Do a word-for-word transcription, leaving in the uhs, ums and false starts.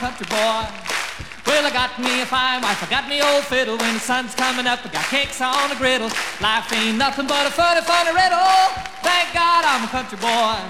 country boy. Well, I got me a fine wife, I got me old fiddle. When the sun's coming up, I got cakes on the griddle. Life ain't nothing but a funny, funny riddle. Thank God I'm a country boy.